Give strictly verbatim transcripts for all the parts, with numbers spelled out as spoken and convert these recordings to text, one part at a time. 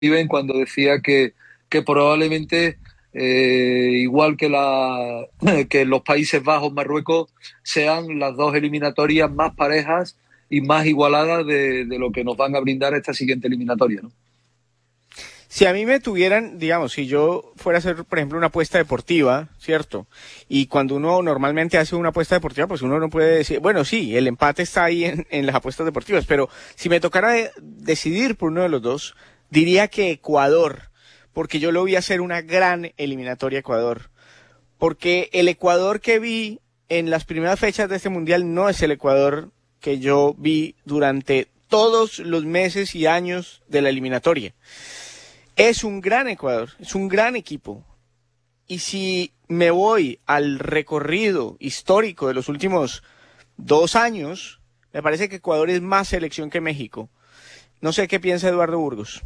Steven cuando decía que, que probablemente, eh, igual que, la, que los Países Bajos, Marruecos, sean las dos eliminatorias más parejas y más igualadas de, de lo que nos van a brindar esta siguiente eliminatoria, ¿no? Si a mí me tuvieran, digamos, si yo fuera a hacer, por ejemplo, una apuesta deportiva, ¿cierto? Y cuando uno normalmente hace una apuesta deportiva, pues uno no puede decir, bueno, sí, el empate está ahí en, en las apuestas deportivas, pero si me tocara de- decidir por uno de los dos, diría que Ecuador, porque yo lo vi hacer una gran eliminatoria a Ecuador, porque el Ecuador que vi en las primeras fechas de este mundial no es el Ecuador que yo vi durante todos los meses y años de la eliminatoria. Es un gran Ecuador, es un gran equipo. Y si me voy al recorrido histórico de los últimos dos años, me parece que Ecuador es más selección que México. No sé qué piensa Eduardo Burgos.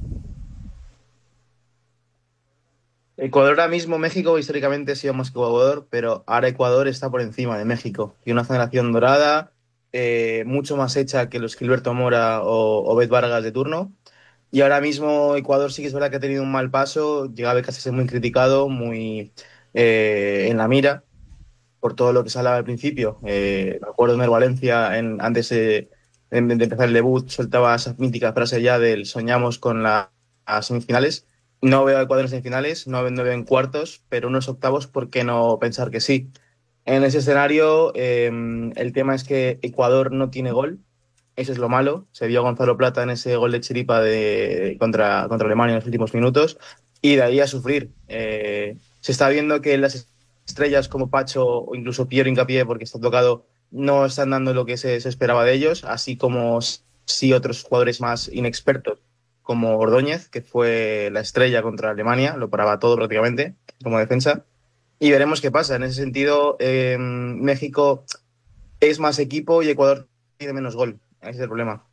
Ecuador ahora mismo, México históricamente ha sido más que Ecuador, pero ahora Ecuador está por encima de México. Y una generación dorada, eh, mucho más hecha que los Gilberto Mora o, o Bet Vargas de turno. Y ahora mismo Ecuador sí que es verdad que ha tenido un mal paso, llegaba casi a ser muy criticado, muy eh, en la mira por todo lo que se hablaba al principio. Eh, me acuerdo de Mer Valencia, en, antes eh, de, de empezar el debut, soltaba esa mítica frase ya del soñamos con la- las semifinales. No veo a Ecuador en semifinales, no, no veo en cuartos, pero unos octavos, ¿por qué no pensar que sí? En ese escenario, eh, el tema es que Ecuador no tiene gol, eso es lo malo. Se vio a Gonzalo Plata en ese gol de chiripa de, contra, contra Alemania en los últimos minutos y de ahí a sufrir. Eh, se está viendo que las estrellas como Pacho o incluso Piero Hincapié, porque está tocado, no están dando lo que se, se esperaba de ellos, así como sí otros jugadores más inexpertos, como Ordóñez, que fue la estrella contra Alemania, lo paraba todo prácticamente como defensa. Y veremos qué pasa. En ese sentido, eh, México es más equipo y Ecuador tiene menos gol. Ese es el problema.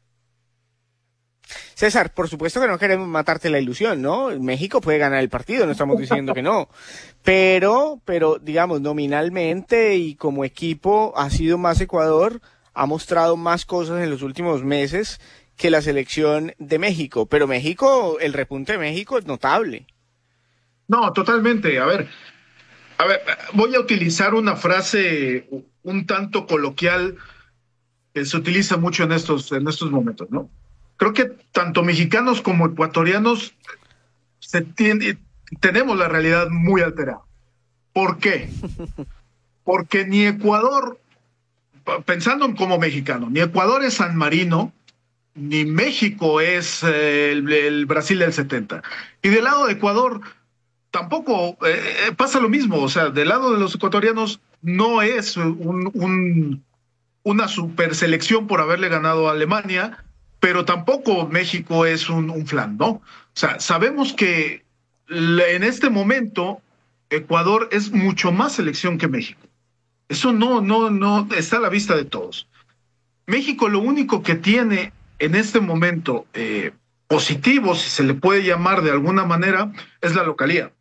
César, por supuesto que no queremos matarte la ilusión, ¿no? México puede ganar el partido, no estamos diciendo que no. Pero, pero, digamos, nominalmente y como equipo ha sido más Ecuador, ha mostrado más cosas en los últimos meses que la selección de México. Pero México, el repunte de México es notable. No, totalmente. A ver, a ver, voy a utilizar una frase un tanto coloquial que se utiliza mucho en estos, en estos momentos, ¿no? Creo que tanto mexicanos como ecuatorianos se tiene, tenemos la realidad muy alterada. ¿Por qué? Porque ni Ecuador, pensando en como mexicano, ni Ecuador es San Marino, ni México es eh, el, el Brasil del setenta. Y del lado de Ecuador tampoco eh, eh, pasa lo mismo, o sea, del lado de los ecuatorianos no es un, un, una super selección por haberle ganado a Alemania, pero tampoco México es un, un flan, ¿no? O sea, sabemos que en este momento Ecuador es mucho más selección que México. Eso no, no, no está a la vista de todos. México lo único que tiene en este momento eh, positivo, si se le puede llamar de alguna manera, es la localía.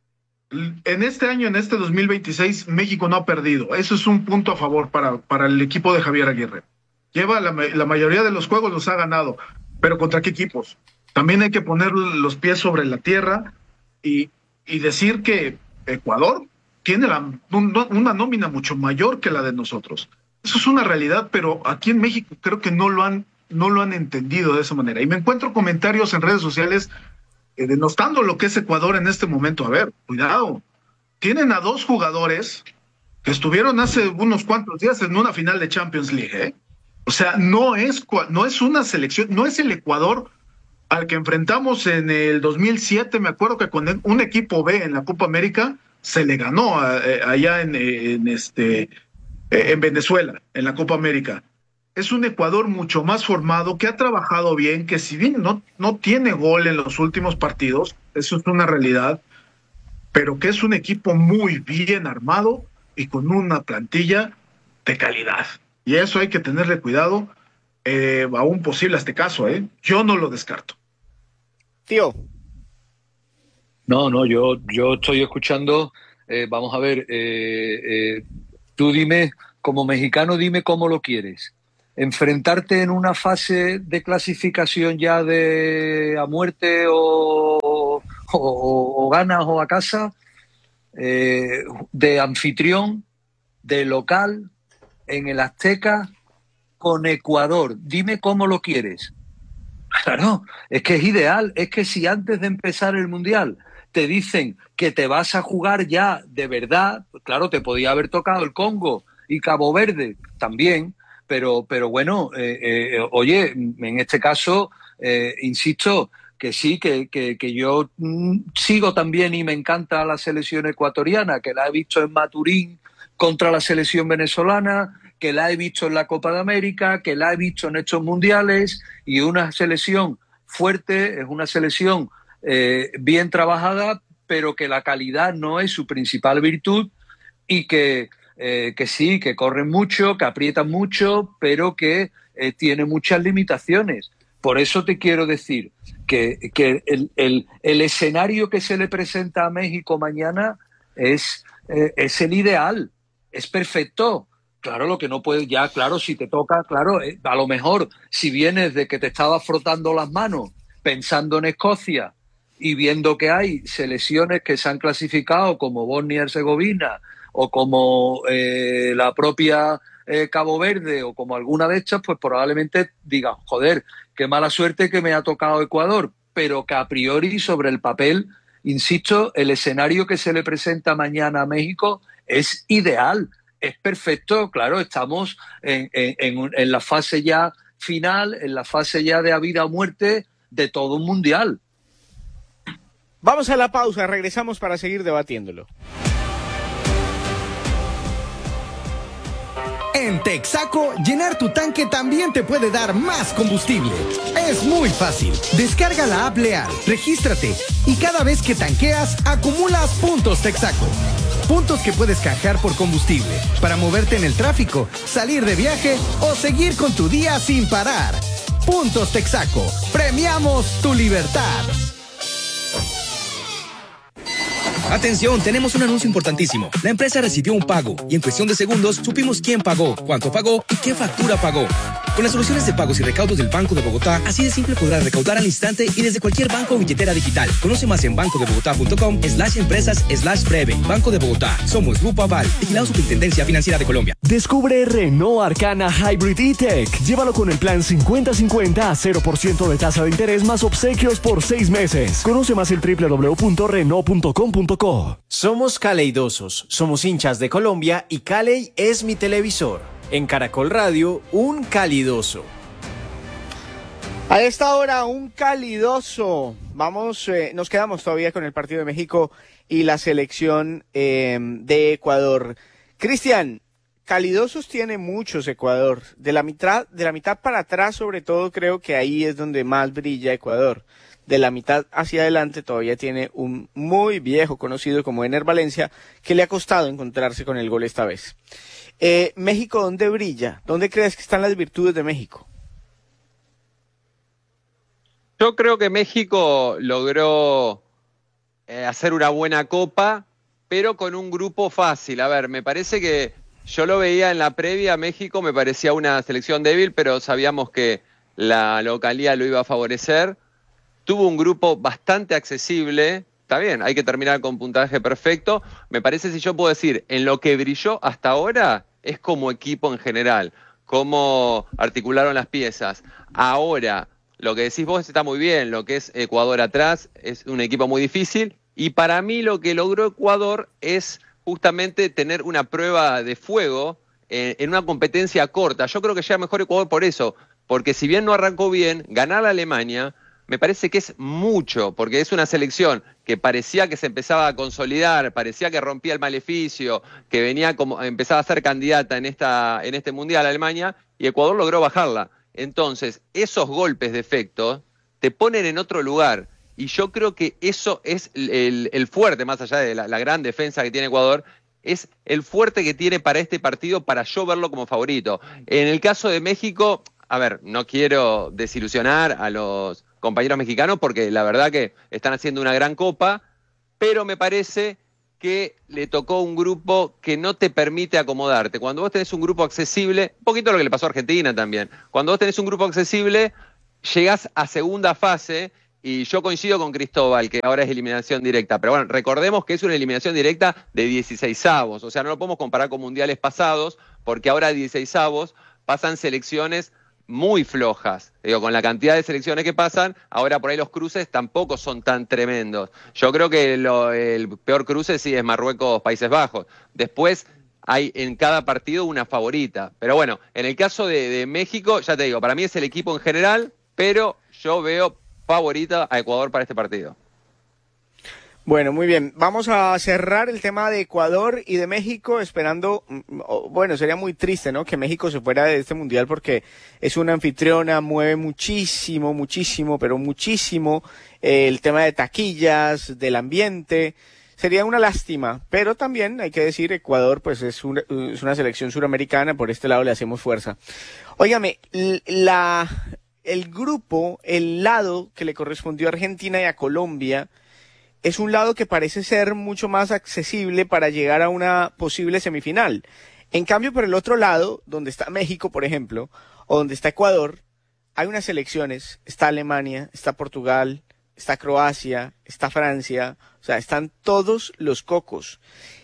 En este año, en este dos mil veintiséis, México no ha perdido. Eso es un punto a favor para, para el equipo de Javier Aguirre. Lleva la, la mayoría de los juegos, los ha ganado. Pero ¿contra qué equipos? También hay que poner los pies sobre la tierra y, y decir que Ecuador tiene la, un, una nómina mucho mayor que la de nosotros. Eso es una realidad, pero aquí en México creo que no lo han, no lo han entendido de esa manera. Y me encuentro comentarios en redes sociales eh, denostando lo que es Ecuador en este momento. A ver, cuidado. Tienen a dos jugadores que estuvieron hace unos cuantos días en una final de Champions League, ¿eh? O sea, no es, no es una selección, no es el Ecuador al que enfrentamos en el dos mil siete. Me acuerdo que con un equipo B en la Copa América se le ganó a, a, allá en, en, este, en Venezuela, en la Copa América. Es un Ecuador mucho más formado, que ha trabajado bien, que si bien no, no tiene gol en los últimos partidos, eso es una realidad, pero que es un equipo muy bien armado y con una plantilla de calidad. Y eso hay que tenerle cuidado eh, a un posible a este caso, ¿eh? Yo no lo descarto. Tío. No, no, yo, yo estoy escuchando, eh, vamos a ver, eh, eh, tú dime, como mexicano, dime cómo lo quieres. enfrentarte en una fase de clasificación ya de a muerte o, o, o ganas o a casa, eh, de anfitrión, de local, en el Azteca, con Ecuador. Dime cómo lo quieres. Claro, es que es ideal. Es que si antes de empezar el Mundial te dicen que te vas a jugar ya de verdad, pues claro, te podía haber tocado el Congo y Cabo Verde también, pero, pero bueno, eh, eh, oye, en este caso, eh, insisto, que sí, que, que, que yo mm, sigo también y me encanta la selección ecuatoriana, que la he visto en Maturín contra la selección venezolana, que la he visto en la Copa de América, que la he visto en estos mundiales, y una selección fuerte, es una selección eh, bien trabajada, pero que la calidad no es su principal virtud y que, eh, que sí, que corren mucho, que aprietan mucho, pero que eh, tiene muchas limitaciones. Por eso te quiero decir que, que el, el, el escenario que se le presenta a México mañana es, eh, es el ideal, es perfecto. Claro, lo que no puedes, ya, claro, si te toca, claro, eh, a lo mejor si vienes de que te estabas frotando las manos pensando en Escocia y viendo que hay selecciones que se han clasificado como Bosnia y Herzegovina o como eh, la propia eh, Cabo Verde o como alguna de estas, pues probablemente digas, joder, qué mala suerte que me ha tocado Ecuador, pero que a priori sobre el papel, insisto, el escenario que se le presenta mañana a México es ideal. Es perfecto, claro, estamos en, en, en, en la fase ya final, en la fase ya de a vida o muerte de todo un mundial. Vamos a la pausa, regresamos para seguir debatiéndolo. En Texaco, llenar tu tanque también te puede dar más combustible. Es muy fácil. Descarga la app Leal, regístrate y cada vez que tanqueas, acumulas puntos Texaco. Puntos que puedes canjear por combustible, para moverte en el tráfico, salir de viaje o seguir con tu día sin parar. Puntos Texaco. Premiamos tu libertad. Atención, tenemos un anuncio importantísimo. La empresa recibió un pago y en cuestión de segundos supimos quién pagó, cuánto pagó y qué factura pagó. Con las soluciones de pagos y recaudos del Banco de Bogotá, así de simple podrás recaudar al instante y desde cualquier banco o billetera digital. Conoce más en bancodebogotá.com slash empresas slash breve. Banco de Bogotá. Somos Grupo Aval, vigilado Superintendencia Financiera de Colombia. Descubre Renault Arcana Hybrid E-Tech. Llévalo con el plan cincuenta cincuenta a cero por ciento de tasa de interés más obsequios por seis meses. Conoce más en doble u doble u doble u punto renault punto com punto co. Somos caleidosos, somos hinchas de Colombia y Caley es mi televisor. En Caracol Radio, un calidoso. A esta hora, un calidoso. Vamos, eh, nos quedamos todavía con el partido de México y la selección eh, de Ecuador. Cristian, calidosos tiene muchos Ecuador. De la mitad, de la mitad para atrás, sobre todo, creo que ahí es donde más brilla Ecuador. De la mitad hacia adelante todavía tiene un muy viejo conocido como Ener Valencia, que le ha costado encontrarse con el gol esta vez. Eh, México, ¿dónde brilla? ¿Dónde crees que están las virtudes de México? Yo creo que México logró eh, hacer una buena copa, pero con un grupo fácil. A ver, me parece que yo lo veía en la previa, México me parecía una selección débil, pero sabíamos que la localía lo iba a favorecer. Tuvo un grupo bastante accesible, está bien, hay que terminar con puntaje perfecto. Me parece, si yo puedo decir, en lo que brilló hasta ahora es como equipo en general, cómo articularon las piezas. Ahora, lo que decís vos está muy bien, lo que es Ecuador atrás es un equipo muy difícil y para mí lo que logró Ecuador es justamente tener una prueba de fuego en, en una competencia corta. Yo creo que llega mejor Ecuador por eso, porque si bien no arrancó bien, ganar a Alemania me parece que es mucho, porque es una selección que parecía que se empezaba a consolidar, parecía que rompía el maleficio, que venía como empezaba a ser candidata en esta en este Mundial Alemania, y Ecuador logró bajarla. Entonces, esos golpes de efecto te ponen en otro lugar, y yo creo que eso es el, el fuerte, más allá de la, la gran defensa que tiene Ecuador, es el fuerte que tiene para este partido, para yo verlo como favorito. En el caso de México, a ver, no quiero desilusionar a los compañeros mexicanos porque la verdad que están haciendo una gran copa, pero me parece que le tocó un grupo que no te permite acomodarte. Cuando vos tenés un grupo accesible, un poquito lo que le pasó a Argentina también, cuando vos tenés un grupo accesible, llegás a segunda fase, y yo coincido con Cristóbal, que ahora es eliminación directa, pero bueno, recordemos que es una eliminación directa de dieciseisavos, o sea, no lo podemos comparar con mundiales pasados, porque ahora dieciseisavos pasan selecciones muy flojas. Digo, con la cantidad de selecciones que pasan, ahora por ahí los cruces tampoco son tan tremendos. Yo creo que lo, el peor cruce sí es Marruecos-Países Bajos. Después hay en cada partido una favorita. Pero bueno, en el caso de, de México, ya te digo, para mí es el equipo en general, pero yo veo favorita a Ecuador para este partido. Bueno, muy bien. Vamos a cerrar el tema de Ecuador y de México esperando, bueno, sería muy triste, ¿no?, que México se fuera de este mundial porque es una anfitriona, mueve muchísimo, muchísimo, pero muchísimo eh, el tema de taquillas, del ambiente. Sería una lástima, pero también hay que decir, Ecuador pues es una, es una selección suramericana, por este lado le hacemos fuerza. Óigame, la, el grupo, el lado que le correspondió a Argentina y a Colombia, es un lado que parece ser mucho más accesible para llegar a una posible semifinal. En cambio, por el otro lado, donde está México, por ejemplo, o donde está Ecuador, hay unas selecciones, está Alemania, está Portugal, está Croacia, está Francia, o sea, están todos los cocos.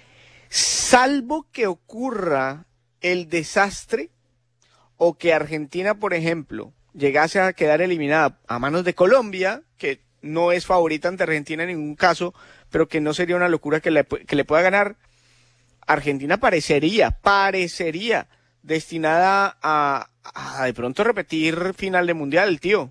Salvo que ocurra el desastre o que Argentina, por ejemplo, llegase a quedar eliminada a manos de Colombia, que no es favorita ante Argentina en ningún caso, pero que no sería una locura que le, que le pueda ganar. Argentina parecería, parecería destinada a, a de pronto repetir final de mundial, tío.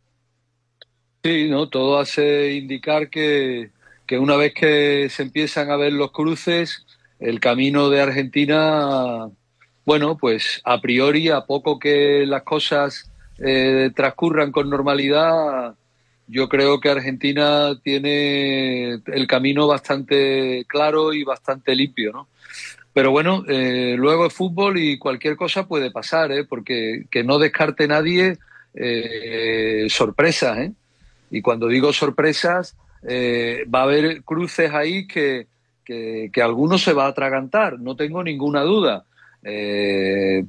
Sí, no, todo hace indicar que, que una vez que se empiezan a ver los cruces, el camino de Argentina, bueno, pues a priori, a poco que las cosas eh, transcurran con normalidad, yo creo que Argentina tiene el camino bastante claro y bastante limpio, ¿no? Pero bueno, eh, luego es fútbol y cualquier cosa puede pasar, ¿eh? Porque que no descarte nadie eh, sorpresas, ¿eh? Y cuando digo sorpresas, eh, va a haber cruces ahí que, que, que alguno se va a atragantar, no tengo ninguna duda. Eh,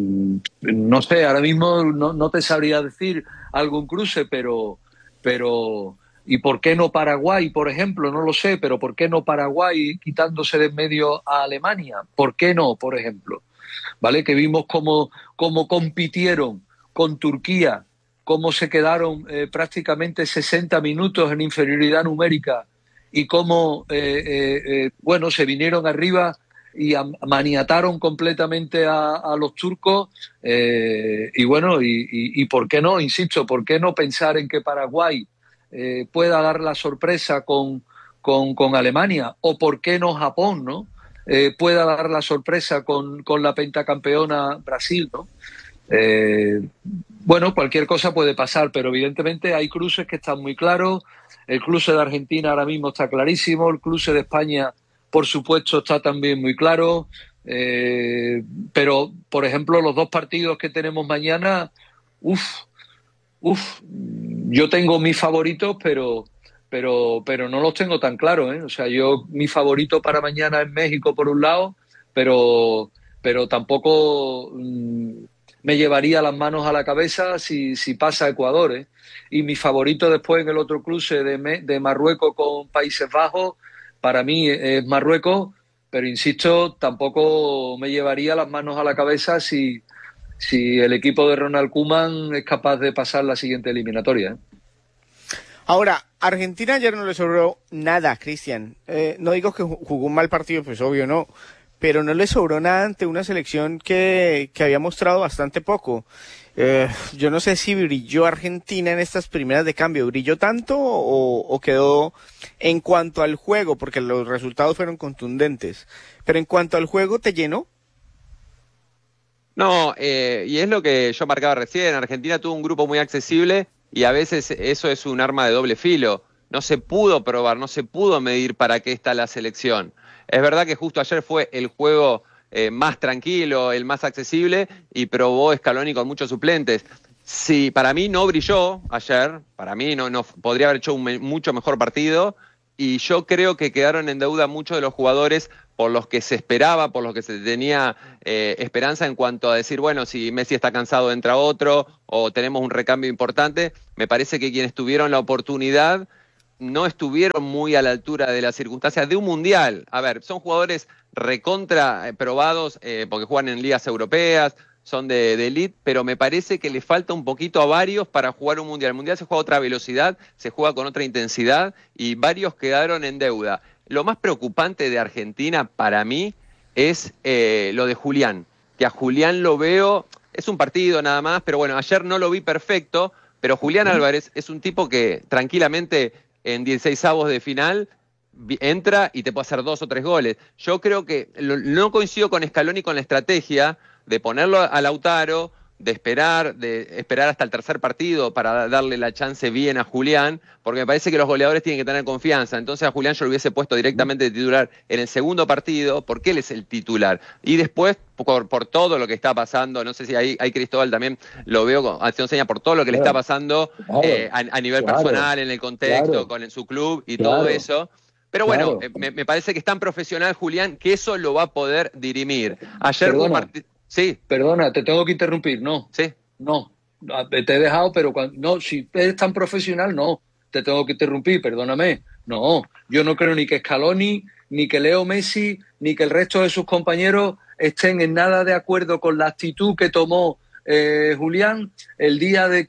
no sé, ahora mismo no, no te sabría decir algún cruce, pero... pero ¿y por qué no Paraguay, por ejemplo? No lo sé, pero ¿por qué no Paraguay quitándose de en medio a Alemania? ¿Por qué no, por ejemplo? ¿Vale? Que vimos cómo, cómo compitieron con Turquía, cómo se quedaron eh, prácticamente sesenta minutos en inferioridad numérica y cómo, eh, eh, eh, bueno, se vinieron arriba y maniataron completamente a, a los turcos eh, y bueno, y, y, y ¿por qué no? Insisto, ¿por qué no pensar en que Paraguay eh, pueda dar la sorpresa con, con, con Alemania? ¿O por qué no Japón, ¿no? Eh, pueda dar la sorpresa con, con la pentacampeona Brasil, ¿no? Eh, bueno, cualquier cosa puede pasar, pero evidentemente hay cruces que están muy claros. El cruce de Argentina ahora mismo está clarísimo, el cruce de España, por supuesto, está también muy claro, eh, pero, por ejemplo, los dos partidos que tenemos mañana, uff, uff, yo tengo mis favoritos, pero, pero, pero no los tengo tan claros, ¿eh? O sea, yo, mi favorito para mañana es México, por un lado, pero, pero tampoco mmm, me llevaría las manos a la cabeza si, si pasa Ecuador, ¿eh? Y mi favorito después en el otro cruce de, de Marruecos con Países Bajos, para mí es Marruecos, pero insisto, tampoco me llevaría las manos a la cabeza si, si el equipo de Ronald Koeman es capaz de pasar la siguiente eliminatoria, ¿eh? Ahora, Argentina ayer no le sobró nada, Cristian. Eh, no digo que jugó un mal partido, pues obvio no, pero no le sobró nada ante una selección que, que había mostrado bastante poco. Eh, yo no sé si brilló Argentina en estas primeras de cambio, ¿brilló tanto o, o quedó en cuanto al juego? Porque los resultados fueron contundentes, pero en cuanto al juego, ¿te llenó? No, eh, y es lo que yo marcaba recién, Argentina tuvo un grupo muy accesible y a veces eso es un arma de doble filo, no se pudo probar, no se pudo medir para qué está la selección. Es verdad que justo ayer fue el juego Eh, más tranquilo, el más accesible, y probó Scaloni con muchos suplentes. Sí, para mí no brilló ayer, para mí no, no podría haber hecho un me, mucho mejor partido, y yo creo que quedaron en deuda muchos de los jugadores por los que se esperaba, por los que se tenía eh, esperanza en cuanto a decir, bueno, si Messi está cansado entra otro, o tenemos un recambio importante. Me parece que quienes tuvieron la oportunidad no estuvieron muy a la altura de las circunstancias de un mundial. A ver, son jugadores recontra eh, probados eh, porque juegan en ligas europeas, son de, de elite, pero me parece que le falta un poquito a varios para jugar un mundial. El mundial se juega a otra velocidad, se juega con otra intensidad y varios quedaron en deuda. Lo más preocupante de Argentina para mí es eh, lo de Julián, que a Julián lo veo, es un partido nada más, pero bueno, ayer no lo vi perfecto, pero Julián Álvarez es un tipo que tranquilamente en dieciseisavos de final entra y te puede hacer dos o tres goles. Yo creo que lo, no coincido con Scaloni con la estrategia de ponerlo a Lautaro, de esperar, de esperar hasta el tercer partido para darle la chance bien a Julián, porque me parece que los goleadores tienen que tener confianza. Entonces a Julián yo lo hubiese puesto directamente de titular en el segundo partido, porque él es el titular. Y después, por, por todo lo que está pasando, no sé si ahí, ahí Cristóbal también lo veo, hace enseña por todo lo que claro. le está pasando claro. eh, a, a nivel claro. personal, en el contexto, claro. con en su club y claro. todo eso. Pero bueno, claro. eh, me, me parece que es tan profesional Julián que eso lo va a poder dirimir. Ayer fue un partido... Sí. Perdona, te tengo que interrumpir, no. Sí. No, te he dejado, pero cuando, no, si eres tan profesional, no, te tengo que interrumpir, perdóname. No, yo no creo ni que Scaloni, ni que Leo Messi, ni que el resto de sus compañeros estén en nada de acuerdo con la actitud que tomó eh, Julián el día de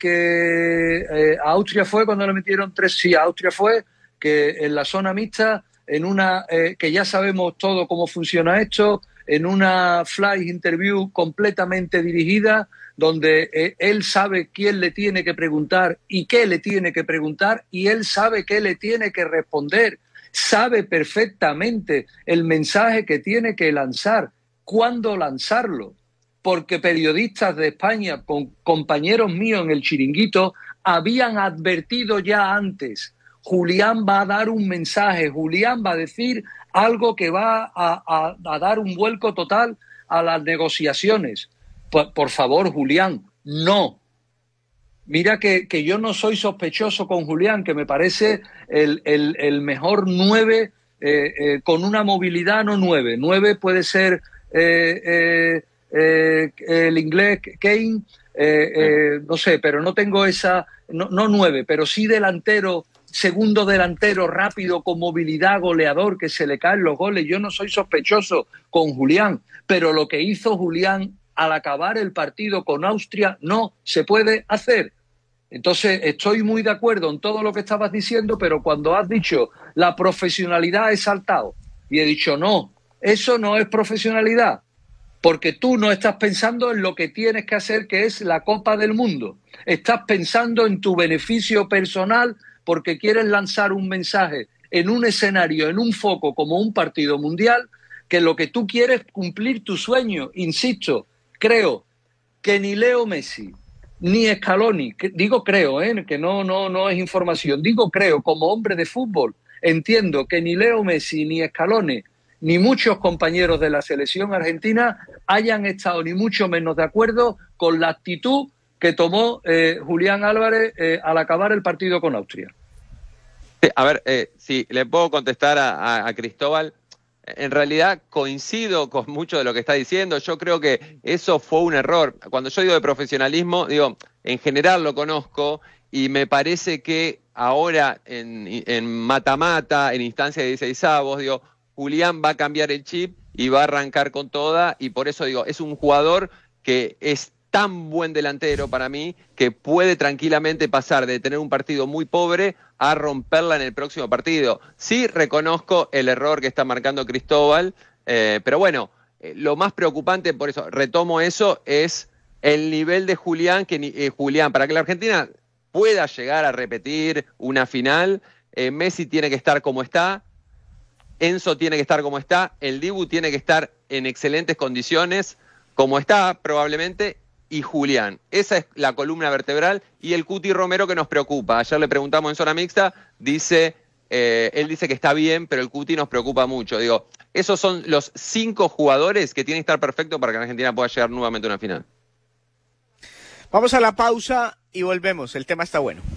que eh, a Austria fue, cuando le metieron tres, sí, a Austria fue, que en la zona mixta, en una, eh, que ya sabemos todo cómo funciona esto, en una flash interview completamente dirigida, donde eh, él sabe quién le tiene que preguntar y qué le tiene que preguntar, y él sabe qué le tiene que responder, sabe perfectamente el mensaje que tiene que lanzar, cuándo lanzarlo, porque periodistas de España, con compañeros míos en el Chiringuito, habían advertido ya antes: Julián va a dar un mensaje, Julián va a decir algo que va a, a, a dar un vuelco total a las negociaciones. Por, por favor, Julián, no. Mira que, que yo no soy sospechoso con Julián, que me parece el, el, el mejor nueve, eh, eh, con una movilidad no nueve. Nueve puede ser eh, eh, eh, el inglés Kane, eh, eh, no sé, pero no tengo esa, no, no nueve, pero sí delantero, segundo delantero rápido, con movilidad, goleador, que se le caen los goles. Yo no soy sospechoso con Julián, pero lo que hizo Julián al acabar el partido con Austria no se puede hacer. Entonces, estoy muy de acuerdo en todo lo que estabas diciendo, pero cuando has dicho la profesionalidad, he saltado y he dicho no, eso no es profesionalidad, porque tú no estás pensando en lo que tienes que hacer, que es la Copa del Mundo. Estás pensando en tu beneficio personal, porque quieres lanzar un mensaje en un escenario, en un foco como un partido mundial, que lo que tú quieres es cumplir tu sueño. Insisto, creo que ni Leo Messi, ni Scaloni, que, digo creo, ¿eh? que no, no, no es información, digo creo, como hombre de fútbol, entiendo que ni Leo Messi, ni Scaloni, ni muchos compañeros de la selección argentina hayan estado ni mucho menos de acuerdo con la actitud que tomó eh, Julián Álvarez eh, al acabar el partido con Austria. A ver, eh, si le puedo contestar a, a, a Cristóbal. En realidad coincido con mucho de lo que está diciendo. Yo creo que eso fue un error. Cuando yo digo de profesionalismo, digo, en general lo conozco y me parece que ahora en, en mata-mata, en instancia de dieciseisavos, digo, Julián va a cambiar el chip y va a arrancar con toda, y por eso digo, es un jugador que es tan buen delantero para mí que puede tranquilamente pasar de tener un partido muy pobre a romperla en el próximo partido. Sí reconozco el error que está marcando Cristóbal, eh, pero bueno, eh, lo más preocupante, por eso retomo eso, es el nivel de Julián, que eh, Julián, para que la Argentina pueda llegar a repetir una final, eh, Messi tiene que estar como está, Enzo tiene que estar como está, el Dibu tiene que estar en excelentes condiciones, como está probablemente, y Julián. Esa es la columna vertebral, y el Cuti Romero que nos preocupa. Ayer le preguntamos en zona mixta, dice, eh, él dice que está bien, pero el Cuti nos preocupa mucho. Digo, esos son los cinco jugadores que tienen que estar perfectos para que la Argentina pueda llegar nuevamente a una final. Vamos a la pausa y volvemos. El tema está bueno.